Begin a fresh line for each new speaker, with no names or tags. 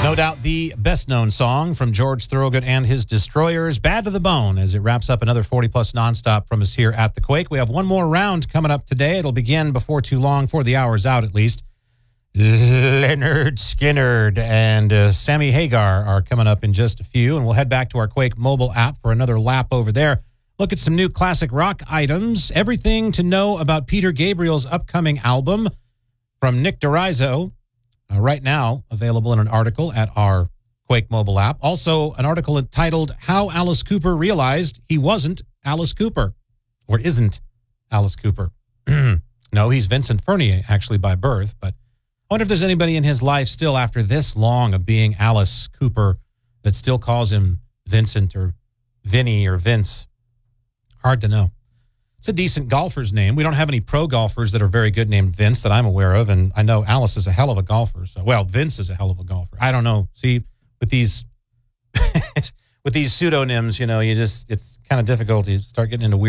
No doubt the best-known song from George Thorogood and his Destroyers, Bad to the Bone, as it wraps up another 40-plus nonstop from us here at The Quake. We have one more round coming up today. It'll begin before too long, before the hour's out at least. Leonard Skinnerd and Sammy Hagar are coming up in just a few, and we'll head back to our Quake mobile app for another lap over there. Look at some new classic rock items, everything to know about Peter Gabriel's upcoming album from Nick DeRiso. Right now, available in an article at our Quake mobile app. Also, an article entitled, How Alice Cooper Realized He Wasn't Alice Cooper, or isn't Alice Cooper. No, he's Vincent Furnier, actually, by birth, but I wonder if there's anybody in his life still after this long of being Alice Cooper that still calls him Vincent or Vinny or Vince. Hard to know. It's a decent golfer's name. We don't have any pro golfers that are very good named Vince that I'm aware of, and I know Alice is a hell of a golfer. So, well, Vince is a hell of a golfer. I don't know. See, with these with these pseudonyms, you know, it's kind of difficult. You start getting into weird